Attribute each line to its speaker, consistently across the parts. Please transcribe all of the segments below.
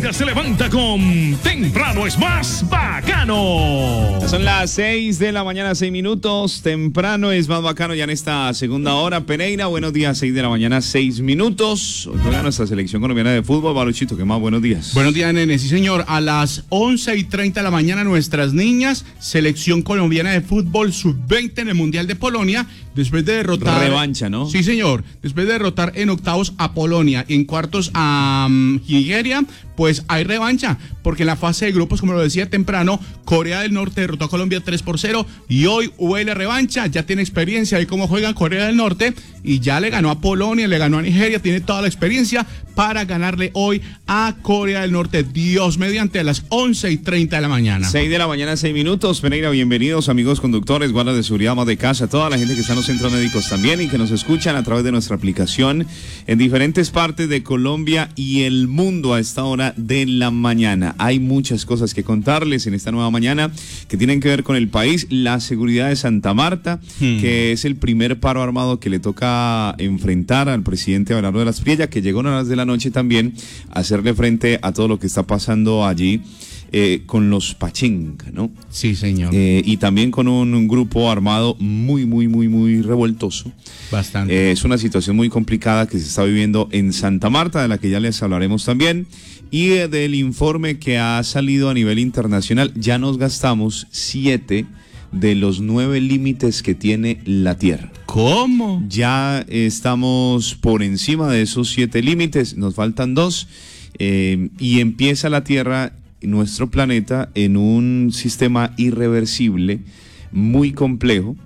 Speaker 1: día se levanta con Temprano es más bacano.
Speaker 2: Son las 6 de la mañana, 6 minutos. Temprano es más bacano ya en esta segunda hora. Pereira, buenos días, 6 de la mañana, 6 minutos. Hoy juega nuestra selección colombiana de fútbol. Baluchito, ¿qué más? Buenos días.
Speaker 3: Buenos días, nene. Sí, señor. A las 11:30 de la mañana, nuestras niñas, selección colombiana de fútbol sub-20 en el Mundial de Polonia, después de derrotar...
Speaker 2: Revancha, ¿no?
Speaker 3: Sí, señor. Después de derrotar en octavos a Polonia y en cuartos a Nigeria, pues hay revancha, porque en la fase de grupos, como lo decía temprano, Corea del Norte derrotó a Colombia 3-0 y hoy huele revancha. Ya tiene experiencia de cómo juega Corea del Norte y ya le ganó a Polonia, le ganó a Nigeria, tiene toda la experiencia para ganarle hoy a Corea del Norte, Dios mediante, a las 11:30 de la mañana.
Speaker 2: 6 de la mañana, 6 minutos. Pereira, bienvenidos, amigos conductores, guardas de seguridad, amas de casa, toda la gente que está en los centros médicos también y que nos escuchan a través de nuestra aplicación en diferentes partes de Colombia y el mundo a esta hora de la mañana. Hay muchas cosas que contarles en esta nueva mañana que tienen que ver con el país. La seguridad de Santa Marta, que es el primer paro armado que le toca enfrentar al presidente Abelardo de las Priella, que llegó a horas de la noche también a hacerle frente a todo lo que está pasando allí. Con los Pachinga, ¿no?
Speaker 3: Sí, señor.
Speaker 2: Y también con un grupo armado muy revoltoso.
Speaker 3: Bastante.
Speaker 2: Es una situación muy complicada que se está viviendo en Santa Marta, de la que ya les hablaremos también. Y del informe que ha salido a nivel internacional, ya nos gastamos 7 de los 9 límites que tiene la Tierra.
Speaker 3: ¿Cómo?
Speaker 2: Ya estamos por encima de esos 7 límites, nos faltan 2, y empieza la Tierra, nuestro planeta, en un sistema irreversible, muy complejo,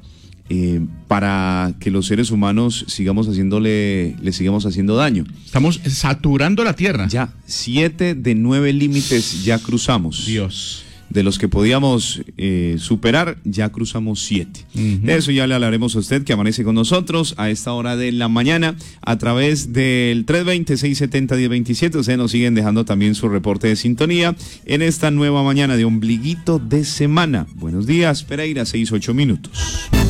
Speaker 2: para que los seres humanos le sigamos haciendo daño.
Speaker 3: Estamos saturando la Tierra.
Speaker 2: Ya, 7 de 9 límites ya cruzamos.
Speaker 3: Dios.
Speaker 2: De los que podíamos superar, ya cruzamos 7. De eso ya le hablaremos a usted, que amanece con nosotros a esta hora de la mañana a través del 320-670-1027. Ustedes nos siguen dejando también su reporte de sintonía en esta nueva mañana de ombliguito de semana. Buenos días, Pereira, 6-8 minutos.